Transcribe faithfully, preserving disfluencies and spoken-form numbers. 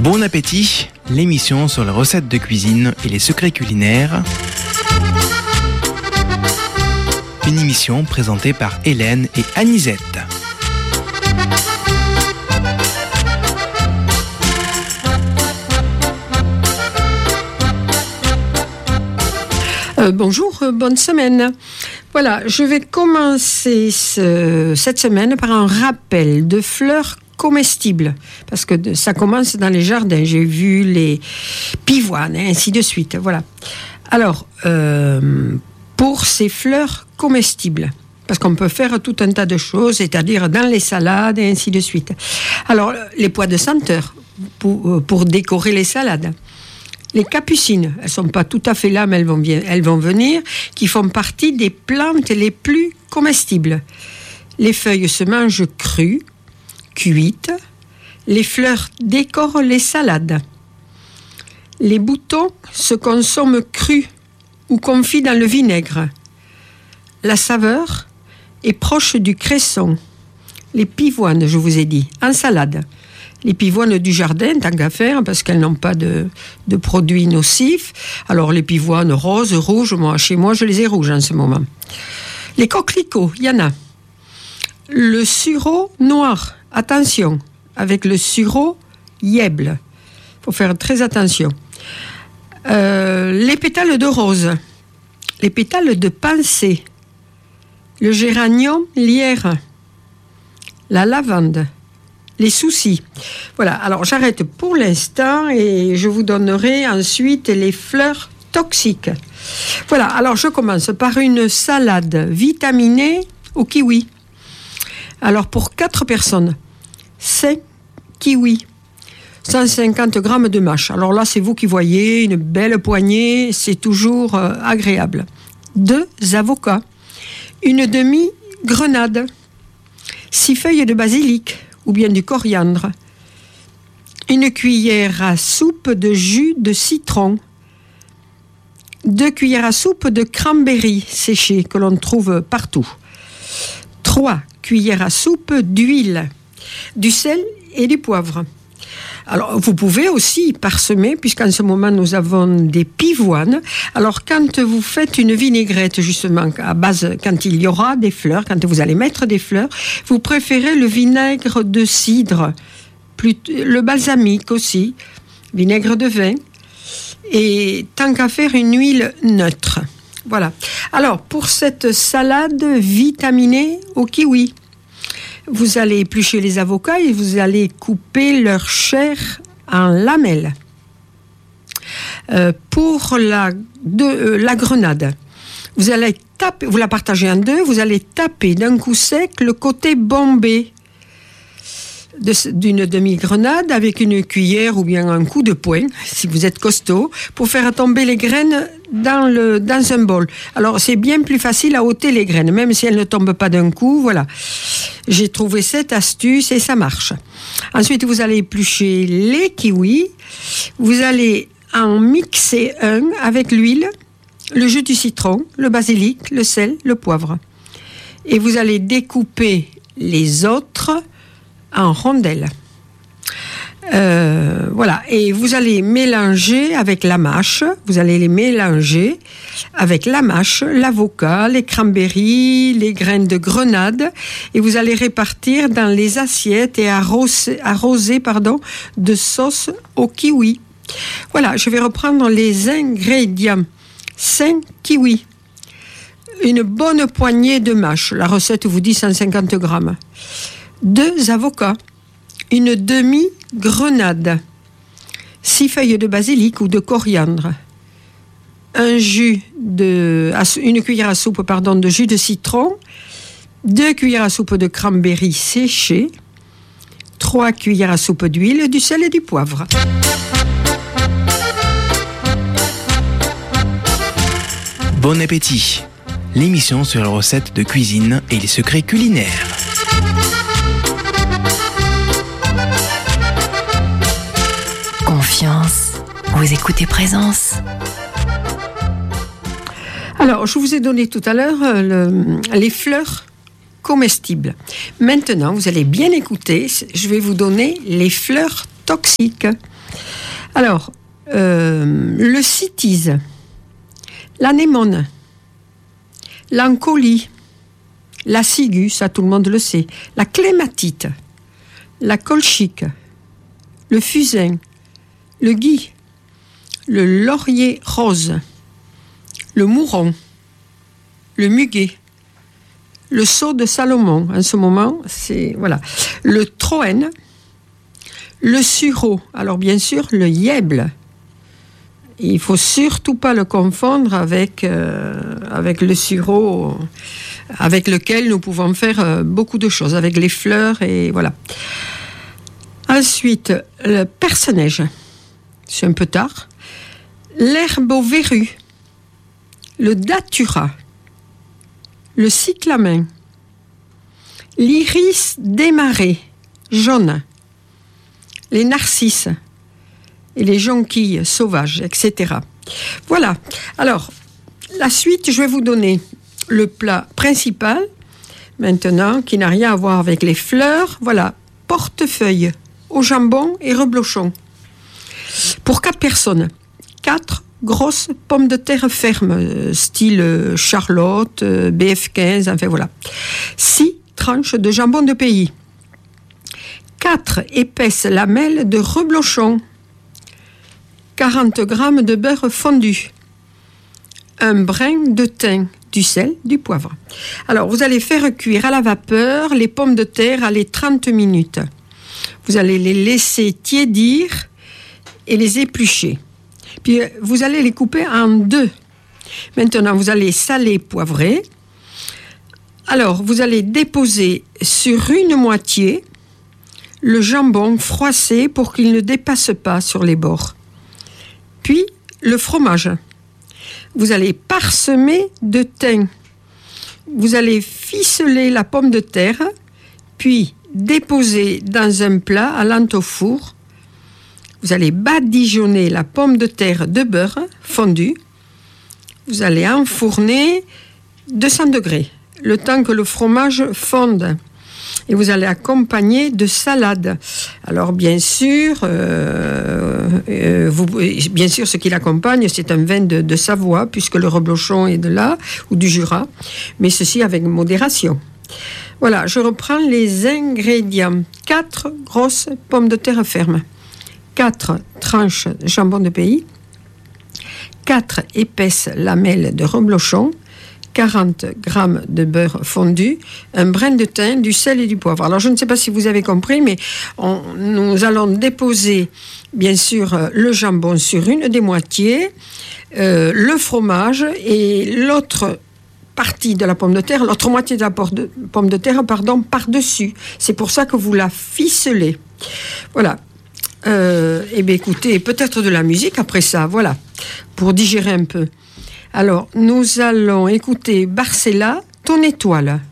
Bon appétit, l'émission sur les recettes de cuisine et les secrets culinaires. Une émission présentée par Hélène et Anisette. Euh, bonjour, euh, bonne semaine. Voilà, je vais commencer ce, cette semaine par un rappel de fleurs comestibles, parce que de, ça commence dans les jardins. J'ai vu les pivoines, et ainsi de suite. Voilà. Alors, euh, pour ces fleurs comestibles, parce qu'on peut faire tout un tas de choses, c'est-à-dire dans les salades et ainsi de suite. Alors, les pois de senteur pour, pour décorer les salades. Les capucines, elles ne sont pas tout à fait là, mais elles vont, bien, elles vont venir, qui font partie des plantes les plus comestibles. Les feuilles se mangent crues, cuites. Les fleurs décorent les salades. Les boutons se consomment crus ou confits dans le vinaigre. La saveur est proche du cresson. Les pivoines, je vous ai dit, en salade. Les pivoines du jardin, tant qu'à faire, parce qu'elles n'ont pas de, de produits nocifs. Alors les pivoines roses, rouges, moi, chez moi, je les ai rouges en ce moment. Les coquelicots, il y en a. Le sureau noir, attention, avec le sureau yèble. Il faut faire très attention. Euh, les pétales de rose, les pétales de pensée, le géranium lierre, la lavande, les soucis. Voilà, alors j'arrête pour l'instant et je vous donnerai ensuite les fleurs toxiques. Voilà, alors je commence par une salade vitaminée au kiwi. Alors pour quatre personnes, cinq kiwis, cent cinquante grammes de mâche. Alors là, c'est vous qui voyez, une belle poignée, c'est toujours euh, agréable. Deux avocats, une demi-grenade, six feuilles de basilic, ou bien du coriandre, une cuillère à soupe de jus de citron, deux cuillères à soupe de cranberry séché que l'on trouve partout, trois cuillères à soupe d'huile, du sel et du poivre. Alors, vous pouvez aussi parsemer, puisqu'en ce moment, nous avons des pivoines. Alors, quand vous faites une vinaigrette, justement, à base, quand il y aura des fleurs, quand vous allez mettre des fleurs, vous préférez le vinaigre de cidre, plus, le balsamique aussi, vinaigre de vin, et tant qu'à faire, une huile neutre. Voilà. Alors, pour cette salade vitaminée au kiwi, vous allez éplucher les avocats et vous allez couper leur chair en lamelles. Euh, pour la, de, euh, la grenade, vous allez taper, vous la partagez en deux, vous allez taper d'un coup sec le côté bombé de, d'une demi-grenade avec une cuillère ou bien un coup de poing, si vous êtes costaud, pour faire tomber les graines dans, le, dans un bol. Alors, c'est bien plus facile à ôter les graines, même si elles ne tombent pas d'un coup, voilà. J'ai trouvé cette astuce et ça marche. Ensuite, vous allez éplucher les kiwis. Vous allez en mixer un avec l'huile, le jus du citron, le basilic, le sel, le poivre. Et vous allez découper les autres en rondelles. Euh, voilà, et vous allez mélanger avec la mâche, vous allez les mélanger avec la mâche, l'avocat, les cranberries, les graines de grenade, et vous allez répartir dans les assiettes et arroser, arroser pardon, de sauce au kiwi. Voilà, je vais reprendre les ingrédients. cinq kiwis, une bonne poignée de mâche, la recette vous dit cent cinquante grammes, deux avocats, une demi-grenade, six feuilles de basilic ou de coriandre, un jus de, une cuillère à soupe pardon, de jus de citron, deux cuillères à soupe de cranberry séché, trois cuillères à soupe d'huile, du sel et du poivre. Bon appétit, l'émission sur les recettes de cuisine et les secrets culinaires. Confiance, vous écoutez Présence. Alors, je vous ai donné tout à l'heure euh, le, les fleurs comestibles. Maintenant, vous allez bien écouter, je vais vous donner les fleurs toxiques. Alors, euh, le cytise, l'anémone, l'encolie, la ciguë, ça tout le monde le sait, la clématite, la colchique, le fusain, le gui, le laurier rose, le mouron, le muguet, le sceau de Salomon, en ce moment, c'est, voilà, le troène, le sureau, alors bien sûr, le yèble. Il ne faut surtout pas le confondre avec, euh, avec le sureau, avec lequel nous pouvons faire euh, beaucoup de choses, avec les fleurs et voilà. Ensuite, le perce-neige, c'est un peu tard. L'herbe aux verrues, le datura, le cyclamen, l'iris démarré, jaune, les narcisses et les jonquilles sauvages, et cetera. Voilà. Alors, la suite, je vais vous donner le plat principal, maintenant, qui n'a rien à voir avec les fleurs. Voilà, portefeuille au jambon et reblochon. Pour quatre personnes, quatre grosses pommes de terre fermes, style Charlotte, B F quinze, enfin voilà. six tranches de jambon de pays. quatre épaisses lamelles de reblochon. quarante grammes de beurre fondu. Un brin de thym, du sel, du poivre. Alors, vous allez faire cuire à la vapeur les pommes de terre à les trente minutes. Vous allez les laisser tiédir et les éplucher. Puis, vous allez les couper en deux. Maintenant, vous allez saler, poivrer. Alors, vous allez déposer sur une moitié le jambon froissé pour qu'il ne dépasse pas sur les bords. Puis, le fromage. Vous allez parsemer de thym. Vous allez ficeler la pomme de terre, puis déposer dans un plat allant au four. Vous allez badigeonner la pomme de terre de beurre fondu. Vous allez enfourner deux cents degrés, le temps que le fromage fonde. Et vous allez accompagner de salade. Alors bien sûr, euh, euh, vous, bien sûr, ce qui l'accompagne, c'est un vin de, de Savoie, puisque le reblochon est de là, ou du Jura, mais ceci avec modération. Voilà, je reprends les ingrédients. quatre grosses pommes de terre fermes, quatre tranches de jambon de pays, quatre épaisses lamelles de reblochon, quarante grammes de beurre fondu, un brin de thym, du sel et du poivre. Alors, je ne sais pas si vous avez compris, mais on, nous allons déposer, bien sûr, le jambon sur une des moitiés, euh, le fromage et l'autre partie de la pomme de terre, l'autre moitié de la pomme de terre, pardon, par-dessus. C'est pour ça que vous la ficelez. Voilà. Euh, eh bien, écoutez, peut-être de la musique après ça, voilà, pour digérer un peu. Alors, nous allons écouter Barcella, Ton étoile.